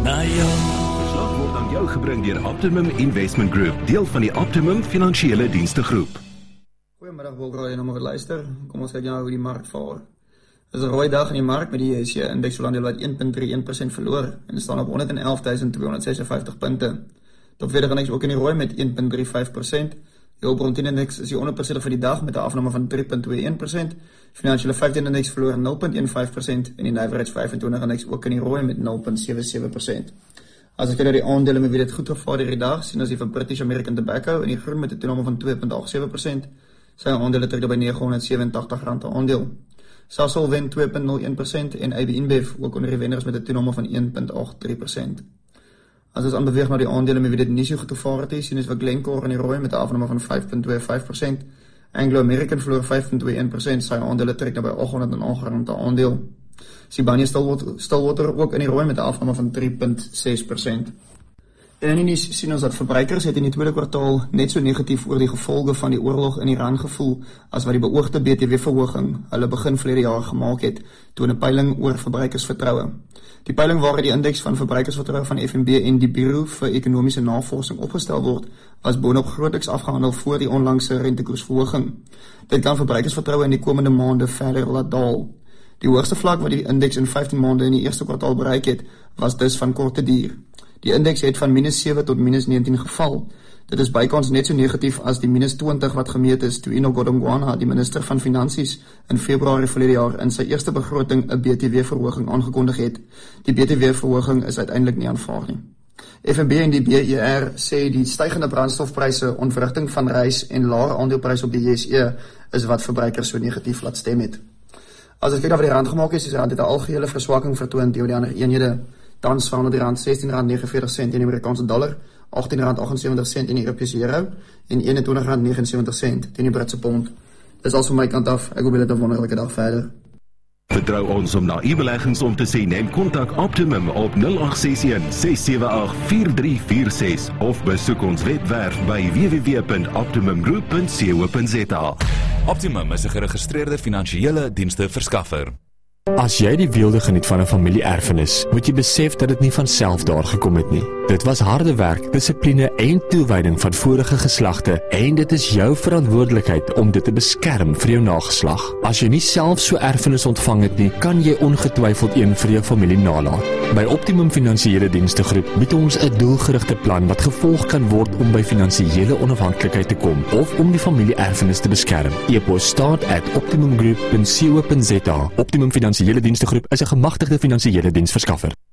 na jou. Verslag word aan jou gebring deur Optimum Investment Group, deel van die Optimum Finansiële Dienste Groep. Goeiemiddag, Wilgroy en om luister. Kom ons kyk nou hoe die mark vaar. Dit is 'n rooi dag in die mark met die JSE-indeks Hollandia wat 1.31% verloor en staan op 111.256 punte. Top 40 indeks ook in die rooi met 1.35%. Die Hulbron 10 indeks is die onderpresteerder vir die dag met 'n afname van 3.21%. Finansiële 15 indeks verloor 0.15% en die Nywerheids 25 indeks ook in die rooi met 0.77%. As ek kyk na die aandele met wie dit goed gevaar hierdie dag, sien ons die van British American Tobacco in die groen met 'n toename van 2.87%. Sy aandele trek by R987 'n aandeel. Sasol wen 2.01% en AB InBev ook onder die wenners met 'n toename van 1.83%. As ons aanbeweeg na die aandele met wie dit nie so goed gevaar het, sien ons vir Glencore in die rooi met 'n afname van 5.25%. Anglo American verloor 5.21%, sy aandele trek by R808 'n aandeel. Sibanye-Stillwater ook in die rooi met 'n afname van 3.6%. En in die nuus sien ons dat verbruikers het in die tweede kwartaal net so negatief oor die gevolge van die oorlog in Iran gevoel as wat die beoogde BTW-verhoging hulle begin verlede jaar gemaak het, toe 'n peiling oor verbruikersvertroue. Die peiling waaruit die indeks van verbruikersvertroue van FNB en die Bureau vir Ekonomiese Navorsing opgestel word, was boonop grootliks afgehandel voor die onlangse rentekoersverhoging. Dit kan verbruikersvertroue in die komende maande verder laat daal. Die hoogste vlak wat die indeks in 15 maande in die eerste kwartaal bereik het, was dus van korte duur. Die indeks het van -7 tot -19 geval. Dit is bykans net so negatief as die -20 wat gemeet is toe Enoch Godongwana, die minister van Finansies, in Februarie verlede jaar in sy eerste begroting 'n BTW-verhoging aangekondig het. Die BTW-verhoging is uiteindelik nie aanvaar nie. FNB en die BER sê die stygende brandstofpryse, ontwrigting van reis en lae aandelepryse op die JSE is wat verbruikers so negatief laat stem het. As ek kyk na wat die rand gemaak is die rand het 'n algehele verswakking vertoon teenoor die ander eenhede. Tans verander die rand R16.49 in die Amerikaanse dollar, R18.78 in die Europese euro en R21.79 in die Britse pond. Dis al van my kant af. Ek hoop julle het 'n wonderlike dag verder. Vertrou ons om na e-beleggings om te sê, neem kontak Optimum op 0861 678 4346 of besoek ons webwerf by www.optimumgroup.co.za. Optimum is 'n geregistreerde finansiële dienste verskaffer. As jy die weelde geniet van 'n familie-erfenis, moet jy besef dat dit nie van self daar gekom het nie. Dit was harde werk, dissipline en toewyding van vorige geslagte en dit is jou verantwoordelikheid om dit te beskerm vir jou nageslag. As jy nie self so erfenis ontvang het nie, kan jy ongetwyfeld een vir jou familie nalat. By Optimum Finansiële Dienste Groep bied ons 'n doelgerigte plan wat gevolg kan word om by finansiële onafhanklikheid te kom of om die familie-erfenis te beskerm. E-pos start@optimumgroup.co.za. Optimum Finansiële Dienste Groep is 'n gemagtigde finansiële diensverskaffer.